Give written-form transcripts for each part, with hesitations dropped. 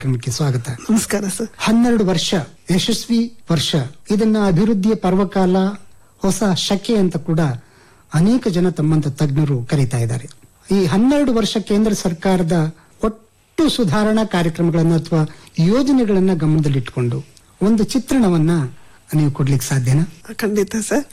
ಕಾರ್ಯಕ್ರಮಕ್ಕೆ ಸ್ವಾಗತ. ನಮಸ್ಕಾರ ಸರ್. 12 ವರ್ಷ ಯಶಸ್ವಿ ವರ್ಷ, ಇದನ್ನ ಅಭಿವೃದ್ಧಿಯ ಪರ್ವಕಾಲ, ಹೊಸ ಶಕೆ ಅಂತ ಕೂಡ ಅನೇಕ ಜನ ತಮ್ಮಂತ ತಜ್ಞರು ಕರೀತಾ ಇದ್ದಾರೆ. ಈ 12 ವರ್ಷ ಕೇಂದ್ರ ಸರ್ಕಾರದ ಒಟ್ಟು ಸುಧಾರಣಾ ಕಾರ್ಯಕ್ರಮಗಳನ್ನ ಅಥವಾ ಯೋಜನೆಗಳನ್ನ ಗಮನದಲ್ಲಿಟ್ಟುಕೊಂಡು ಒಂದು ಚಿತ್ರಣವನ್ನ ನೀವು ಕೊಡ್ಲಿಕ್ಕೆ ಸಾಧ್ಯನಾ? ಖಂಡಿತ ಸರ್.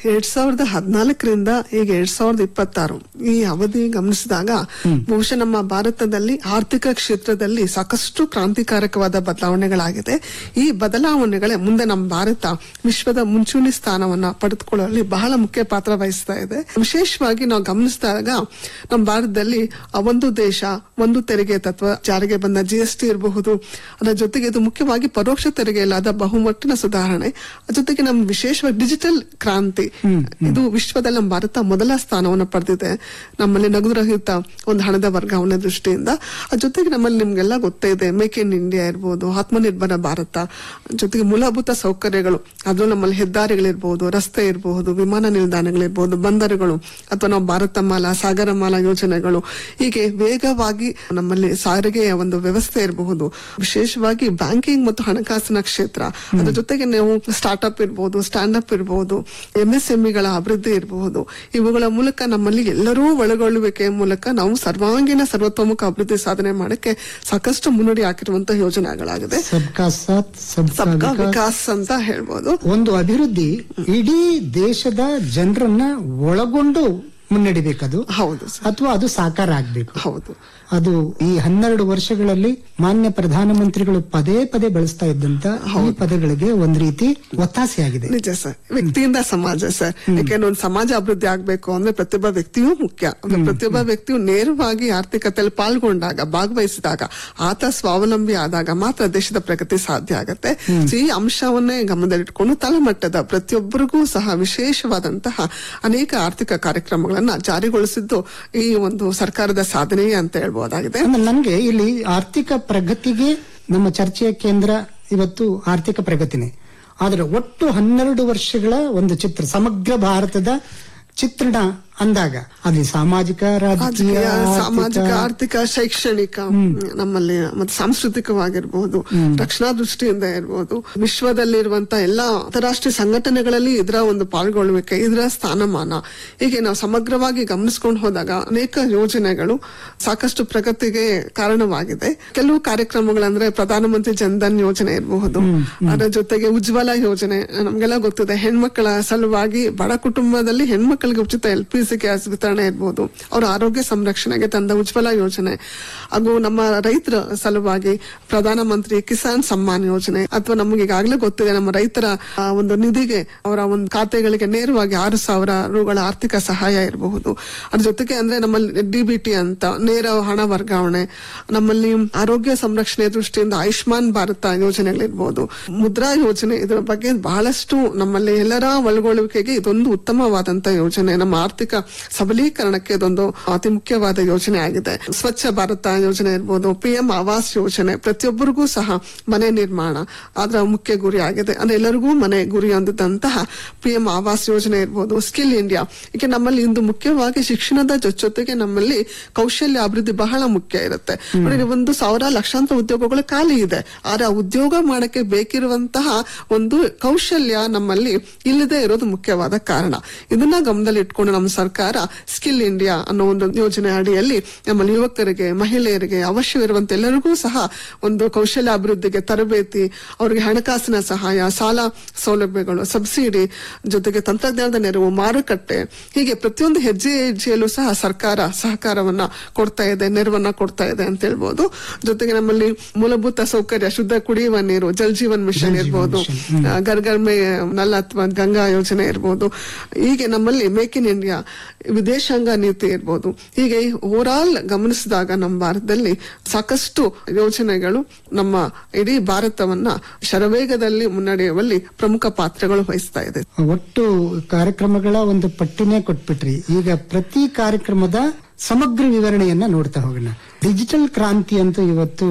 2014ರಿಂದ ಈಗ 2026 ಈ ಅವಧಿ ಗಮನಿಸಿದಾಗ ಬಹುಶಃ ನಮ್ಮ ಭಾರತದಲ್ಲಿ ಆರ್ಥಿಕ ಕ್ಷೇತ್ರದಲ್ಲಿ ಸಾಕಷ್ಟು ಕ್ರಾಂತಿಕಾರಕವಾದ ಬದಲಾವಣೆಗಳಾಗಿದೆ. ಈ ಬದಲಾವಣೆಗಳೇ ಮುಂದೆ ನಮ್ಮ ಭಾರತ ವಿಶ್ವದ ಮುಂಚೂಣಿ ಸ್ಥಾನವನ್ನ ಪಡೆದುಕೊಳ್ಳುವಲ್ಲಿ ಬಹಳ ಮುಖ್ಯ ಪಾತ್ರ ವಹಿಸ್ತಾ ಇದೆ. ವಿಶೇಷವಾಗಿ ನಾವು ಗಮನಿಸಿದಾಗ ನಮ್ಮ ಭಾರತದಲ್ಲಿ ಒಂದು ದೇಶ ಒಂದು ತೆರಿಗೆ ತತ್ವ ಜಾರಿಗೆ ಬಂದ GST ಇರಬಹುದು. ಅದರ ಜೊತೆಗೆ ಇದು ಮುಖ್ಯವಾಗಿ ಪರೋಕ್ಷ ತೆರಿಗೆ ಇಲ್ಲದ ಬಹುಮಟ್ಟಿನ ಸುಧಾರಣೆ, ಜೊತೆಗೆ ನಮ್ಮ ವಿಶೇಷವಾಗಿ ಡಿಜಿಟಲ್ ಕ್ರಾಂತಿ, ಇದು ವಿಶ್ವದಲ್ಲಿ ನಮ್ಮ ಭಾರತ ಮೊದಲ ಸ್ಥಾನವನ್ನು ಪಡೆದಿದೆ. ನಮ್ಮಲ್ಲಿ ನಗದುರಹಿತ ಒಂದು ಹಣದ ವರ್ಗಾವಣೆ ದೃಷ್ಟಿಯಿಂದ. ಜೊತೆಗೆ ನಮ್ಮಲ್ಲಿ ನಿಮ್ಗೆಲ್ಲ ಗೊತ್ತೇ ಇದೆ, ಮೇಕ್ ಇನ್ ಇಂಡಿಯಾ ಇರ್ಬೋದು, ಆತ್ಮನಿರ್ಭರ ಭಾರತ, ಜೊತೆಗೆ ಮೂಲಭೂತ ಸೌಕರ್ಯಗಳು, ಅದು ನಮ್ಮಲ್ಲಿ ಹೆದ್ದಾರಿಗಳಿರ್ಬಹುದು, ರಸ್ತೆ ಇರಬಹುದು, ವಿಮಾನ ನಿಲ್ದಾಣಗಳಿರ್ಬಹುದು, ಬಂದರುಗಳು, ಅಥವಾ ನಾವು ಭಾರತ ಮಾಲಾ, ಸಾಗರ ಮಾಲಾ ಯೋಜನೆಗಳು, ಹೀಗೆ ವೇಗವಾಗಿ ನಮ್ಮಲ್ಲಿ ಸಾರಿಗೆಯ ಒಂದು ವ್ಯವಸ್ಥೆ ಇರಬಹುದು. ವಿಶೇಷವಾಗಿ ಬ್ಯಾಂಕಿಂಗ್ ಮತ್ತು ಹಣಕಾಸಿನ ಕ್ಷೇತ್ರ, ಅದ್ರ ಜೊತೆಗೆ ನಾವು ಸ್ಟಾರ್ಟ್ಅಪ್ ಇರಬಹುದು, ಸ್ಟ್ಯಾಂಡ್ ಅಪ್ ಇರಬಹುದು, MSMEಗಳ ಅಭಿವೃದ್ಧಿ ಇರಬಹುದು. ಇವುಗಳ ಮೂಲಕ ನಮ್ಮಲ್ಲಿ ಎಲ್ಲರೂ ಒಳಗೊಳ್ಳುವಿಕೆಯ ಮೂಲಕ ನಾವು ಸರ್ವಾಂಗೀಣ ಸರ್ವತೋಮುಖ ಅಭಿವೃದ್ಧಿ ಸಾಧನೆ ಮಾಡಕ್ಕೆ ಸಾಕಷ್ಟು ಮುನ್ನುಡಿ ಹಾಕಿರುವಂತಹ ಯೋಜನೆಗಳಾಗಿದೆ. ಸಬ್ಕಾ ಸಾಥ್ ಸಬ್ಕಾ ವಿಕಾಸ್ ಅಂತ ಹೇಳ್ಬೋದು. ಒಂದು ಅಭಿವೃದ್ಧಿ ಇಡೀ ದೇಶದ ಜನರನ್ನ ಒಳಗೊಂಡು ಮುನ್ನಡಿಬೇಕದು. ಹೌದು. ಅಥವಾ ಅದು ಸಾಕಾರ ಆಗ್ಬೇಕು. ಹೌದು. ಅದು ಈ 12 ವರ್ಷಗಳಲ್ಲಿ ಮಾನ್ಯ ಪ್ರಧಾನಮಂತ್ರಿಗಳು ಪದೇ ಪದೇ ಬಳಸ್ತಾ ಇದ್ದಂತ ಈ ಪದಗಳಿಗೆ ಒಂದ್ ರೀತಿ ಒತ್ತಾಸೆಯಾಗಿದೆ. ನಿಜ ಸರ್. ವ್ಯಕ್ತಿಯಿಂದ ಸಮಾಜ ಸರ್. ಯಾಕೆಂದ್ರೆ ಒಂದು ಸಮಾಜ ಅಭಿವೃದ್ಧಿ ಆಗ್ಬೇಕು ಅಂದ್ರೆ ಪ್ರತಿಯೊಬ್ಬ ವ್ಯಕ್ತಿಯೂ ಮುಖ್ಯ. ಪ್ರತಿಯೊಬ್ಬ ವ್ಯಕ್ತಿಯು ನೇರವಾಗಿ ಆರ್ಥಿಕತೆಯಲ್ಲಿ ಪಾಲ್ಗೊಂಡಾಗ, ಭಾಗವಹಿಸಿದಾಗ, ಆತ ಸ್ವಾವಲಂಬಿ ಆದಾಗ ಮಾತ್ರ ದೇಶದ ಪ್ರಗತಿ ಸಾಧ್ಯ ಆಗತ್ತೆ. ಈ ಅಂಶವನ್ನೇ ಗಮನದಲ್ಲಿಟ್ಕೊಂಡು ತಳಮಟ್ಟದ ಪ್ರತಿಯೊಬ್ಬರಿಗೂ ಸಹ ವಿಶೇಷವಾದಂತಹ ಅನೇಕ ಆರ್ಥಿಕ ಕಾರ್ಯಕ್ರಮಗಳನ್ನ ಜಾರಿಗೊಳಿಸಿದ್ದು ಈ ಒಂದು ಸರ್ಕಾರದ ಸಾಧನೆಯೇ ಅಂತ ಹೇಳ್ಬೋದು. ನನಗೆ ಇಲ್ಲಿ ಆರ್ಥಿಕ ಪ್ರಗತಿಗೆ ನಮ್ಮ ಚರ್ಚೆಯ ಕೇಂದ್ರ ಇವತ್ತು ಆರ್ಥಿಕ ಪ್ರಗತಿನೇ. ಆದ್ರೆ ಒಟ್ಟು 12 ವರ್ಷಗಳ ಒಂದು ಚಿತ್ರ, ಸಮಗ್ರ ಭಾರತದ ಚಿತ್ರಣ ಅಂದಾಗ ಅಲ್ಲಿ ಸಾಮಾಜಿಕ, ರಾಜಕೀಯ, ಸಾಮಾಜಿಕ, ಆರ್ಥಿಕ, ಶೈಕ್ಷಣಿಕ, ನಮ್ಮಲ್ಲಿ ಮತ್ತೆ ಸಾಂಸ್ಕೃತಿಕವಾಗಿರ್ಬಹುದು, ರಕ್ಷಣಾ ದೃಷ್ಟಿಯಿಂದ ಇರಬಹುದು, ವಿಶ್ವದಲ್ಲಿರುವಂತಹ ಎಲ್ಲಾ ಅಂತಾರಾಷ್ಟ್ರೀಯ ಸಂಘಟನೆಗಳಲ್ಲಿ ಇದರ ಒಂದು ಪಾಲ್ಗೊಳ್ಳುವಿಕೆ, ಇದರ ಸ್ಥಾನಮಾನ, ಹೀಗೆ ನಾವು ಸಮಗ್ರವಾಗಿ ಗಮನಿಸ್ಕೊಂಡು ಹೋದಾಗ ಅನೇಕ ಯೋಜನೆಗಳು ಸಾಕಷ್ಟು ಪ್ರಗತಿಗೆ ಕಾರಣವಾಗಿದೆ. ಕೆಲವು ಕಾರ್ಯಕ್ರಮಗಳಂದ್ರೆ ಪ್ರಧಾನಮಂತ್ರಿ ಜನ್ಧನ್ ಯೋಜನೆ ಇರಬಹುದು, ಅದರ ಜೊತೆಗೆ ಉಜ್ವಲ ಯೋಜನೆ, ನಮ್ಗೆಲ್ಲ ಗೊತ್ತಿದೆ, ಹೆಣ್ಮಕ್ಕಳ ಸಲುವಾಗಿ ಬಡ ಕುಟುಂಬದಲ್ಲಿ ಹೆಣ್ಮಕ್ಳಿಗೆ ಉಚಿತ LPG ಗ್ಯಾಸ್ ವಿತರಣೆ ಇರಬಹುದು, ಅವರ ಆರೋಗ್ಯ ಸಂರಕ್ಷಣೆಗೆ ತಂದ ಉಜ್ವಲ ಯೋಜನೆ, ಹಾಗೂ ನಮ್ಮ ರೈತರ ಸಲುವಾಗಿ ಪ್ರಧಾನಮಂತ್ರಿ ಕಿಸಾನ್ ಸಮ್ಮಾನ್ ಯೋಜನೆ, ಅಥವಾ ನಮಗೆ ಈಗಾಗಲೇ ಗೊತ್ತಿದೆ ನಮ್ಮ ರೈತರ ಒಂದು ನಿಧಿಗೆ, ಅವರ ಒಂದು ಖಾತೆಗಳಿಗೆ ನೇರವಾಗಿ 6,000 ರೂಗಳ ಆರ್ಥಿಕ ಸಹಾಯ ಇರಬಹುದು. ಅದ್ರ ಜೊತೆಗೆ ಅಂದ್ರೆ ನಮ್ಮಲ್ಲಿ DBT ಅಂತ ನೇರ ಹಣ ವರ್ಗಾವಣೆ, ನಮ್ಮಲ್ಲಿ ಆರೋಗ್ಯ ಸಂರಕ್ಷಣೆ ದೃಷ್ಟಿಯಿಂದ ಆಯುಷ್ಮಾನ್ ಭಾರತ ಯೋಜನೆಗಳಿರ್ಬಹುದು, ಮುದ್ರಾ ಯೋಜನೆ, ಇದರ ಬಗ್ಗೆ ಬಹಳಷ್ಟು ನಮ್ಮಲ್ಲಿ ಎಲ್ಲರ ಒಳಗೊಳ್ಳುವಿಕೆಗೆ ಇದೊಂದು ಉತ್ತಮವಾದಂತ ಯೋಜನೆ. ನಮ್ಮ ಆರ್ಥಿಕ ಸಬಲೀಕರಣಕ್ಕೆ ಇದೊಂದು ಅತಿ ಮುಖ್ಯವಾದ ಯೋಜನೆ ಆಗಿದೆ. ಸ್ವಚ್ಛ ಭಾರತ ಯೋಜನೆ ಇರ್ಬೋದು, PM ಆವಾಸ್ ಯೋಜನೆ, ಪ್ರತಿಯೊಬ್ಬರಿಗೂ ಸಹ ಮನೆ ನಿರ್ಮಾಣ ಅದರ ಮುಖ್ಯ ಗುರಿ ಆಗಿದೆ. ಅಂದ್ರೆ ಎಲ್ಲರಿಗೂ ಮನೆ ಗುರಿ ಹೊಂದಿದಂತಹ PM ಆವಾಸ್ ಯೋಜನೆ ಇರ್ಬೋದು, ಸ್ಕಿಲ್ ಇಂಡಿಯಾ, ಈಗ ನಮ್ಮಲ್ಲಿ ಇಂದು ಮುಖ್ಯವಾಗಿ ಶಿಕ್ಷಣದ ಜೊತೆಗೆ ನಮ್ಮಲ್ಲಿ ಕೌಶಲ್ಯ ಅಭಿವೃದ್ಧಿ ಬಹಳ ಮುಖ್ಯ ಇರುತ್ತೆ. ಒಂದು 1,000 ಲಕ್ಷಾಂತರ ಉದ್ಯೋಗಗಳು ಖಾಲಿ ಇದೆ, ಆದ್ರೆ ಆ ಉದ್ಯೋಗ ಮಾಡಕ್ಕೆ ಬೇಕಿರುವಂತಹ ಒಂದು ಕೌಶಲ್ಯ ನಮ್ಮಲ್ಲಿ ಇಲ್ಲದೆ ಇರೋದು ಮುಖ್ಯವಾದ ಕಾರಣ. ಇದನ್ನ ಗಮನದಲ್ಲಿ ಇಟ್ಕೊಂಡು ನಮ್ಮ ಸರ್ಕಾರ ಸ್ಕಿಲ್ ಇಂಡಿಯಾ ಅನ್ನೋ ಒಂದು ಯೋಜನೆ ಅಡಿಯಲ್ಲಿ ನಮ್ಮಲ್ಲಿ ಯುವಕರಿಗೆ, ಮಹಿಳೆಯರಿಗೆ, ಅವಶ್ಯವಿರುವಂತ ಎಲ್ಲರಿಗೂ ಸಹ ಒಂದು ಕೌಶಲ್ಯ ಅಭಿವೃದ್ಧಿಗೆ ತರಬೇತಿ, ಅವರಿಗೆ ಹಣಕಾಸಿನ ಸಹಾಯ, ಸಾಲ ಸೌಲಭ್ಯಗಳು, ಸಬ್ಸಿಡಿ, ಜೊತೆಗೆ ತಂತ್ರಜ್ಞಾನದ ನೆರವು, ಮಾರುಕಟ್ಟೆ, ಹೀಗೆ ಪ್ರತಿಯೊಂದು ಹೆಜ್ಜೆಯಲ್ಲೂ ಸಹ ಸರ್ಕಾರ ಸಹಕಾರವನ್ನ ಕೊಡ್ತಾ ಇದೆ, ನೆರವನ್ನ ಕೊಡ್ತಾ ಇದೆ ಅಂತ ಹೇಳ್ಬೋದು. ಜೊತೆಗೆ ನಮ್ಮಲ್ಲಿ ಮೂಲಭೂತ ಸೌಕರ್ಯ, ಶುದ್ಧ ಕುಡಿಯುವ ನೀರು, ಜಲ್ ಜೀವನ್ ಮಿಷನ್ ಇರ್ಬೋದು, ಘರ್ ಘರ್ ಮೇ ನಲ್ ಅಥವಾ ಗಂಗಾ ಯೋಜನೆ ಇರ್ಬೋದು, ಹೀಗೆ ನಮ್ಮಲ್ಲಿ ಮೇಕ್ ಇನ್ ಇಂಡಿಯಾ, ವಿದೇಶಾಂಗ ನೀತಿ ಇರ್ಬೋದು. ಹೀಗೆ ಓವರ್ ಆಲ್ ಗಮನಿಸಿದಾಗ ನಮ್ಮ ಭಾರತದಲ್ಲಿ ಸಾಕಷ್ಟು ಯೋಜನೆಗಳು ನಮ್ಮ ಇಡೀ ಭಾರತವನ್ನ ಶರವೇಗದಲ್ಲಿ ಮುನ್ನಡೆಯುವಲ್ಲಿ ಪ್ರಮುಖ ಪಾತ್ರಗಳು ವಹಿಸ್ತಾ ಇದೆ. ಒಟ್ಟು ಕಾರ್ಯಕ್ರಮಗಳ ಒಂದು ಪಟ್ಟಿನೇ ಕೊಟ್ಬಿಟ್ರಿ. ಈಗ ಪ್ರತಿ ಕಾರ್ಯಕ್ರಮದ ಸಮಗ್ರ ವಿವರಣೆಯನ್ನ ನೋಡ್ತಾ ಹೋಗೋಣ. ಡಿಜಿಟಲ್ ಕ್ರಾಂತಿ ಅಂತೂ ಇವತ್ತು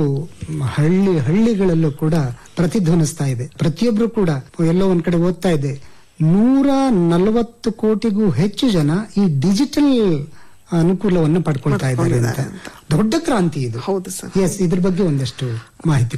ಹಳ್ಳಿಗಳಲ್ಲೂ ಕೂಡ ಪ್ರತಿಧ್ವನಿಸ್ತಾ ಇದೆ. ಪ್ರತಿಯೊಬ್ರು ಕೂಡ ಎಲ್ಲೋ ಒಂದ್ ಕಡೆ ಓದ್ತಾ ಇದೆ, 140 ಕೋಟಿಗೂ ಹೆಚ್ಚು ಜನ ಈ ಡಿಜಿಟಲ್ ಅನುಕೂಲವನ್ನು ಪಡ್ಕೊಳ್ತಾ ಇದ್ದಾರೆ ಅಂತ. ದೊಡ್ಡ ಕ್ರಾಂತಿ ಇದು. ಹೌದು ಸರ್. ಎಸ್, ಇದ್ರ ಬಗ್ಗೆ ಒಂದಷ್ಟು ಮಾಹಿತಿ